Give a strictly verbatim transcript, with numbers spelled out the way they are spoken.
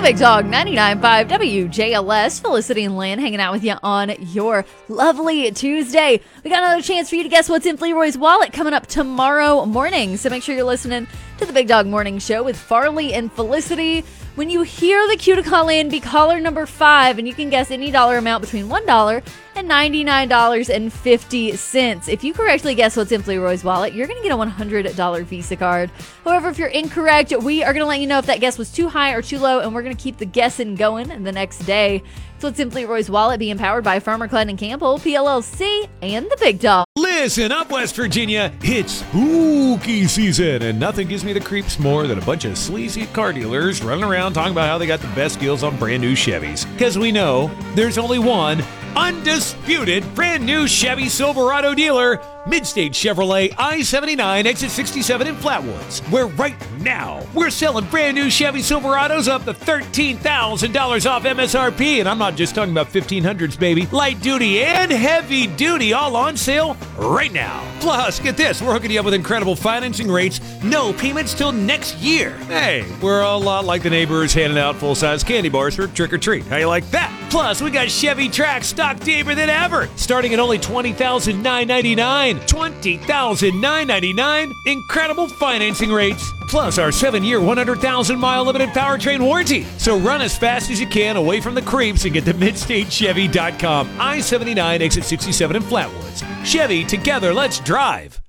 The Big Dog ninety-nine point five W J L S. Felicity and Lynn hanging out with you on your lovely Tuesday. We got another chance for you to guess what's in Leroy's wallet coming up tomorrow morning. So make sure you're listening to the Big Dog Morning Show with Farley and Felicity. When you hear the cue to call in, be caller number five, and you can guess any dollar amount between one dollar and ninety-nine dollars and fifty cents. If you correctly guess what's in Leroy's wallet, you're going to get a one hundred dollars Visa card. However, if you're incorrect, we are going to let you know if that guess was too high or too low, and we're going to keep the guessing going the next day. So it's in Leroy's wallet, being powered by Farmer Clinton and Campbell, P L L C, and the Big Dog. Listen up, West Virginia. It's spooky season, and nothing gives me the creeps more than a bunch of sleazy car dealers running around talking about how they got the best deals on brand new Chevys. Because we know there's only one undisputed brand new Chevy Silverado dealer, Midstate Chevrolet I seventy-nine, exit sixty-seven in Flatwoods, where right now we're selling brand new Chevy Silverados up to thirteen thousand dollars off M S R P. And I'm not just talking about fifteen hundreds, baby. Light duty and heavy duty all on sale right now. Plus, get this, we're hooking you up with incredible financing rates, no payments till next year. Hey, we're a lot like the neighbors handing out full-size candy bars for trick-or-treat. How you like that? Plus, we got Chevy Trax stock deeper than ever, starting at only twenty thousand nine hundred ninety-nine dollars. twenty thousand nine hundred ninety-nine dollars. Incredible financing rates. Plus our seven-year, one hundred thousand mile limited powertrain warranty. So run as fast as you can away from the creeps and get to midstate chevy dot com. I seventy-nine, exit sixty-seven in Flatwoods. Chevy, together, let's drive.